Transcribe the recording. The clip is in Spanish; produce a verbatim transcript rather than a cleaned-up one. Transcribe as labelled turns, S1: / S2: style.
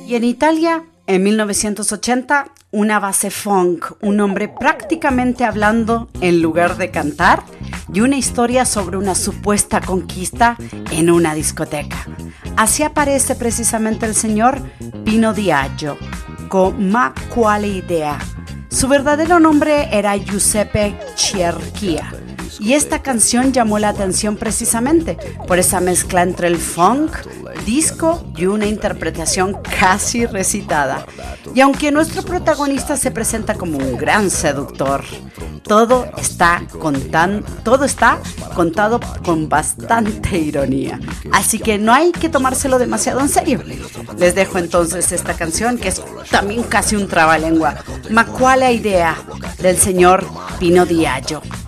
S1: Y en Italia, en mil novecientos ochenta, una base funk, un hombre prácticamente hablando en lugar de cantar, y una historia sobre una supuesta conquista en una discoteca. Así aparece precisamente el señor Pino Diagio, con Ma quale idea. Su verdadero nombre era Giuseppe Cerchia. Y esta canción llamó la atención precisamente por esa mezcla entre el funk, disco y una interpretación casi recitada. Y aunque nuestro protagonista se presenta como un gran seductor, todo está, contan, todo está contado con bastante ironía. Así que no hay que tomárselo demasiado en serio. Les dejo entonces esta canción, que es también casi un trabalengua, Ma quale idea, del señor Pino Diagio.